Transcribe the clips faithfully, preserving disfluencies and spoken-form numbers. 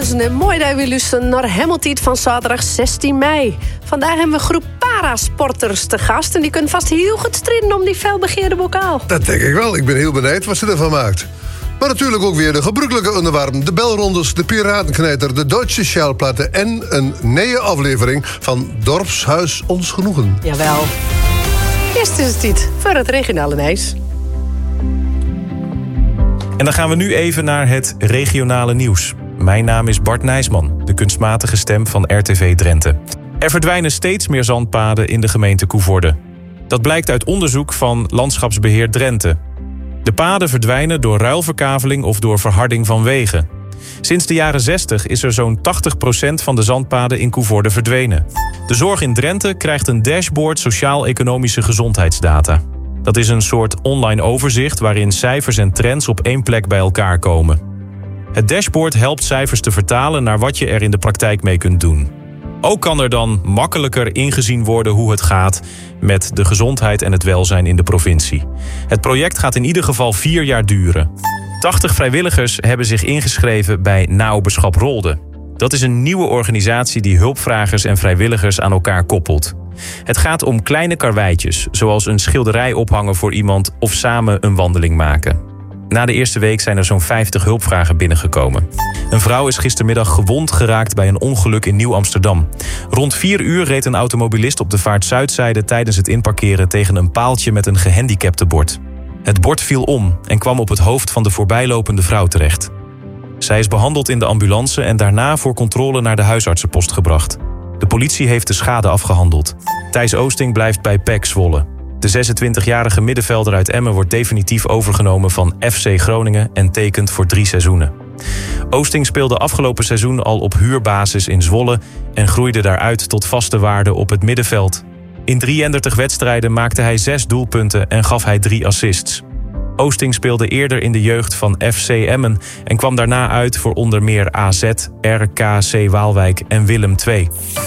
luisteren en mooi dat we luisteren naar Hemeltijd van zaterdag zestien mei. Vandaag hebben we een groep parasporters te gast en die kunnen vast heel goed strijden om die felbegeerde bokaal. Dat denk ik wel. Ik ben heel benieuwd wat ze ervan maakt. Maar natuurlijk ook weer de gebruikelijke onderwerpen. De belrondes, de piratenkneter, de Duitse schaalplaten en een nieuwe aflevering van Dorpshuis Ons Genoegen. Jawel. Eerst is het tijd voor het regionale nieuws. En dan gaan we nu even naar het regionale nieuws. Mijn naam is Bart Nijsman, de kunstmatige stem van R T V Drenthe. Er verdwijnen steeds meer zandpaden in de gemeente Coevorde. Dat blijkt uit onderzoek van Landschapsbeheer Drenthe. De paden verdwijnen door ruilverkaveling of door verharding van wegen. Sinds de jaren zestig is er zo'n tachtig procent van de zandpaden in Coevorde verdwenen. De zorg in Drenthe krijgt een dashboard sociaal-economische gezondheidsdata. Dat is een soort online overzicht waarin cijfers en trends op één plek bij elkaar komen. Het dashboard helpt cijfers te vertalen naar wat je er in de praktijk mee kunt doen. Ook kan er dan makkelijker ingezien worden hoe het gaat met de gezondheid en het welzijn in de provincie. Het project gaat in ieder geval vier jaar duren. tachtig vrijwilligers hebben zich ingeschreven bij Naoberschap Rolde. Dat is een nieuwe organisatie die hulpvragers en vrijwilligers aan elkaar koppelt. Het gaat om kleine karweitjes, zoals een schilderij ophangen voor iemand of samen een wandeling maken. Na de eerste week zijn er zo'n vijftig hulpvragen binnengekomen. Een vrouw is gistermiddag gewond geraakt bij een ongeluk in Nieuw-Amsterdam. Rond vier uur reed een automobilist op de vaart Zuidzijde tijdens het inparkeren tegen een paaltje met een gehandicaptenbord. Het bord viel om en kwam op het hoofd van de voorbijlopende vrouw terecht. Zij is behandeld in de ambulance en daarna voor controle naar de huisartsenpost gebracht. De politie heeft de schade afgehandeld. Thijs Oosting blijft bij P E C Zwolle. De zesentwintigjarige middenvelder uit Emmen wordt definitief overgenomen van F C Groningen en tekent voor drie seizoenen. Oosting speelde afgelopen seizoen al op huurbasis in Zwolle en groeide daaruit tot vaste waarde op het middenveld. In drieëndertig wedstrijden maakte hij zes doelpunten en gaf hij drie assists. Oosting speelde eerder in de jeugd van F C Emmen en kwam daarna uit voor onder meer A Z, R K C Waalwijk en Willem twee.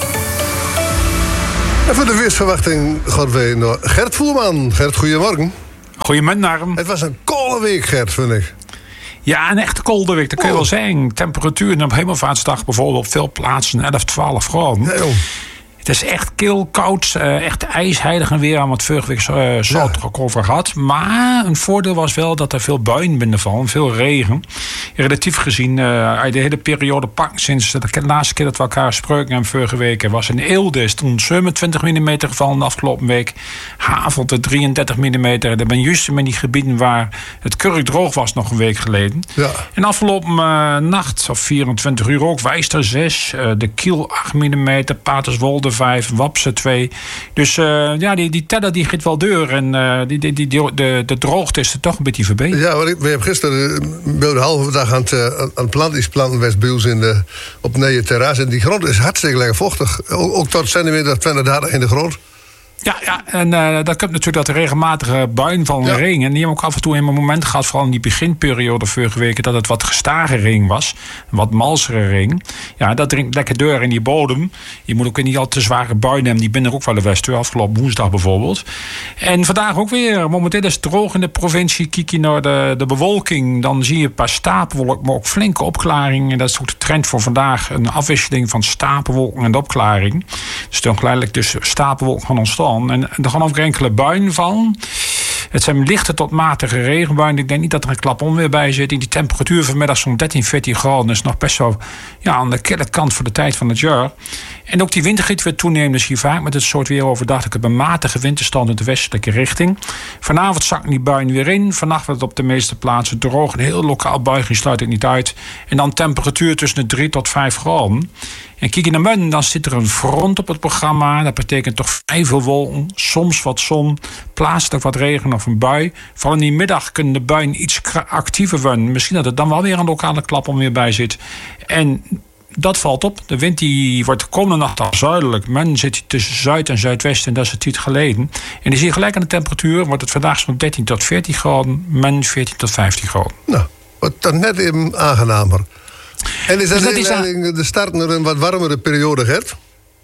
En voor de weersverwachting gaan we naar Gert Voerman. Gert, goedemorgen. Goedemiddag. Het was een koude week, Gert, vind ik. Ja, een echte koude week, dat kun je oh. wel zeggen. Temperaturen op Hemelvaartsdag bijvoorbeeld op veel plaatsen elf, twaalf graden. Ja, joh. Het is echt kil, koud, uh, echt ijsheidig en weer aan wat vorige week uh, zout ja. over had. Maar een voordeel was wel dat er veel buien binnenvallen, veel regen. Relatief gezien, uh, uit de hele periode pakt sinds de laatste keer dat we elkaar spraken en vorige week was in Eelde is toen zevenentwintig millimeter gevallen de afgelopen week. Havelt drieëndertig millimeter. Dat ben juist in die gebieden waar het kurk droog was nog een week geleden. Ja. En afgelopen uh, nacht, of vierentwintig uur ook, Wijster zes, uh, de Kiel acht millimeter, Paterswolde vijf, Wapse twee. Dus uh, ja, die, die teller die gaat wel deur. En uh, die, die, die, die, de, de droogte is er toch een beetje verbeterd. Ja, want ik, we hebben gisteren uh, de halve dag aan het, uh, aan het plantingsplanten West bij ons in de, op het terras. En die grond is hartstikke lekker vochtig. Ook, ook tot centimeter, twintig, dertig in de grond. Ja, ja, en uh, dat komt natuurlijk dat de regelmatige buien van ja. regen. En die hebben ook af en toe in een moment gehad, vooral in die beginperiode vorige week, dat het wat gestage regen was. Wat malsere regen. Ja, dat dringt lekker door in die bodem. Je moet ook niet al te zware buien hebben. Die binnen ook wel de westen, afgelopen woensdag bijvoorbeeld. En vandaag ook weer. Momenteel is het droog in de provincie. Kijk je naar de, de bewolking, dan zie je een paar stapelwolken, maar ook flinke opklaringen. En dat is ook de trend voor vandaag. Een afwisseling van stapelwolken en de opklaring. Dus dan geleidelijk dus stapelwolken gaan ontstaan. En er gaan ook enkele buien vallen. Het zijn lichte tot matige regenbuien. Ik denk niet dat er een klap onweer bij zit. Die temperatuur vanmiddag zo'n dertien, veertien graden is nog best wel ja, aan de kille kant voor de tijd van het jaar. En ook die winter gaat weer toenemen. Dus hier vaak met het soort weer overdag. Ik heb een matige winterstand in de westelijke richting. Vanavond zakken die buien weer in. Vannacht wordt het op de meeste plaatsen droog. Een heel lokaal buiging sluit ik niet uit. En dan temperatuur tussen de drie tot vijf graden. En kijk je naar buiten, dan zit er een front op het programma. Dat betekent toch vrij veel wolken, soms wat zon, plaatselijk wat regen of een bui. Vooral in die middag kunnen de buien iets actiever worden. Misschien dat er dan wel weer een lokale klap om weer bij zit. En dat valt op. De wind die wordt de komende nacht al zuidelijk. Men zit tussen zuid en zuidwesten en dat is het tijd geleden. En die zie je gelijk aan de temperatuur. Wordt het vandaag zo'n dertien tot veertien graden. Men veertien tot vijftien graden. Nou, wordt dat net even aangenamer. En is dat, dus dat is is aan... de start naar een wat warmere periode, Gert?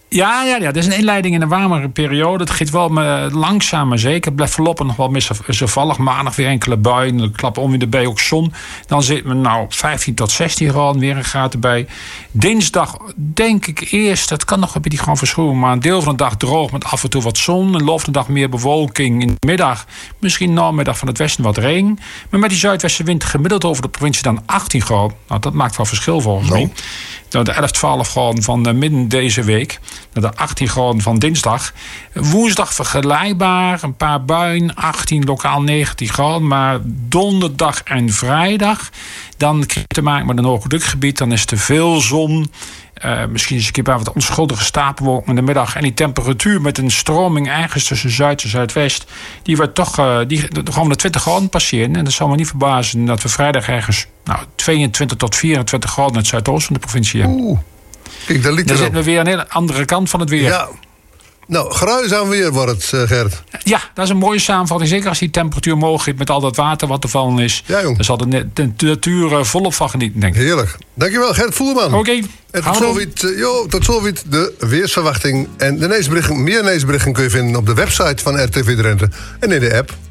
Ja, ja, ja, dat is een inleiding in een warmere periode. Het gaat wel uh, langzaam maar zeker. Het blijft voorlopig nog wel wisselvallig. Maandag weer enkele buien. Dan klapt om weer erbij ook zon. Dan zit men nou vijftien tot zestien graden. Weer een graad erbij. Dinsdag denk ik eerst. Het kan nog een beetje gewoon verschoeven. Maar een deel van de dag droog met af en toe wat zon. In de loop van de dag meer bewolking. In de middag misschien namiddag van het westen wat regen. Maar met die zuidwestenwind gemiddeld over de provincie dan achttien graden. Nou, dat maakt wel verschil volgens mij. Nou, de elf, twaalf graden van uh, midden deze week. Naar de achttien graden van dinsdag. Woensdag vergelijkbaar. Een paar buien. achttien, lokaal negentien graden. Maar donderdag en vrijdag. Dan krijg je te maken met een hoogdrukgebied. Dan is er veel zon. Uh, misschien eens een keer wat onschuldige stapelwolken in de middag. En die temperatuur met een stroming ergens tussen zuid en zuidwest. Die wordt toch uh, die, gewoon de twintig graden passeren. En dat zal me niet verbazen dat we vrijdag ergens nou, tweeëntwintig tot vierentwintig graden in het zuidoosten van de provincie hebben. Oeh, kijk, daar Dan zitten we weer aan de hele andere kant van het weer. Ja. Nou, gruizaam weer wordt het, uh, Gert. Ja, dat is een mooie samenvatting. Zeker als die temperatuur omhoog gaat met al dat water wat er vallen is. Ja, jong. Dan zal de, de, de natuur uh, volop van genieten, denk ik. Heerlijk. Dankjewel, Gert Voerman. Oké. Okay. En tot zover, uh, jo, tot zover de weersverwachting. En de nieuwsberichten, meer nieuwsberichten kun je vinden op de website van R T V Drenthe en in de app.